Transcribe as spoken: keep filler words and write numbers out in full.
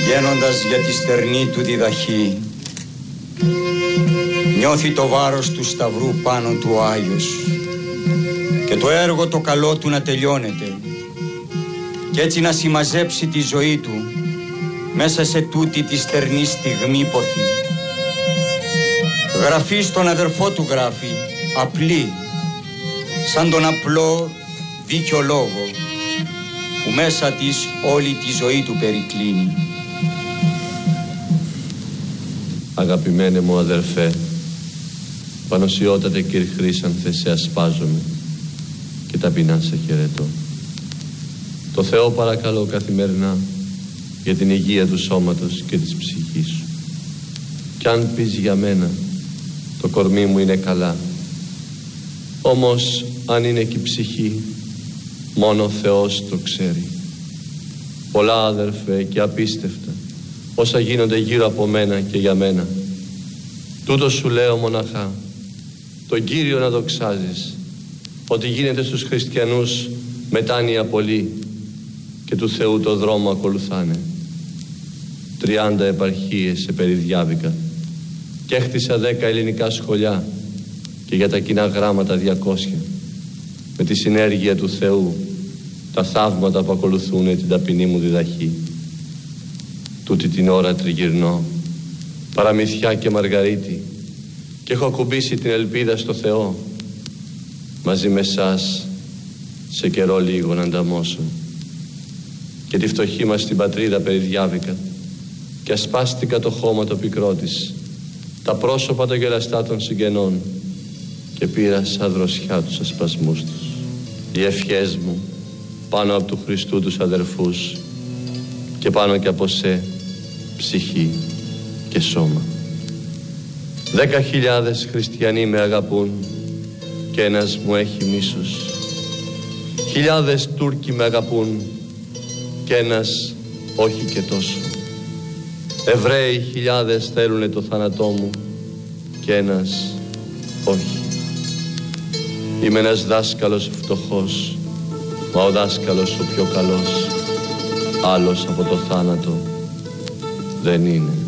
Βγαίνοντας για τη στερνή του διδαχή, νιώθει το βάρος του σταυρού πάνω του ο Άγιος και το έργο το καλό του να τελειώνεται και έτσι να συμμαζέψει τη ζωή του μέσα σε τούτη τη στερνή στιγμή ποθή. Γραφή στον αδερφό του γράφει, απλή, σαν τον απλό δίκιο λόγο που μέσα της όλη τη ζωή του περικλίνει. Αγαπημένε μου αδερφέ, πανωσιότατε Κύρ Χρήσανθε, σε ασπάζομαι και ταπεινά σε χαιρετώ. Το Θεό παρακαλώ καθημερινά για την υγεία του σώματος και της ψυχής σου. Κι αν πεις για μένα, το κορμί μου είναι καλά. Όμως αν είναι και η ψυχή, μόνο ο Θεός το ξέρει. Πολλά αδερφέ και απίστευτα όσα γίνονται γύρω από μένα και για μένα. Τούτο σου λέω μοναχά, τον Κύριο να δοξάζεις, ότι γίνεται στους χριστιανούς μετάνοια πολύ και του Θεού το δρόμο ακολουθάνε. Τριάντα επαρχίες σε περιδιάβηκα και έχτισα δέκα ελληνικά σχολιά και για τα κοινά γράμματα διακόσια. Με τη συνέργεια του Θεού, τα θαύματα που ακολουθούν την ταπεινή μου διδαχή. Τούτη την ώρα τριγυρνώ, παραμυθιά και Μαργαρίτη, και έχω ακουμπήσει την ελπίδα στο Θεό. Μαζί με εσάς σε καιρό λίγο να ανταμώσω και τη φτωχή μας την πατρίδα περιδιάβηκα και ασπάστηκα το χώμα το πικρό της, τα πρόσωπα των γελαστά των συγγενών και πήρα σαν δροσιά τους ασπασμούς τους. Οι ευχές μου πάνω από του Χριστού τους αδερφούς και πάνω και από σε ψυχή και σώμα. Δέκα χιλιάδες χριστιανοί με αγαπούν και ένας μου έχει μίσος. Χιλιάδες Τούρκοι με αγαπούν και ένας όχι και τόσο. Εβραίοι χιλιάδες θέλουνε το θάνατό μου και ένας όχι. Είμαι ένας δάσκαλος φτωχός, μα ο δάσκαλος ο πιο καλός άλλος από το θάνατο δεν είναι.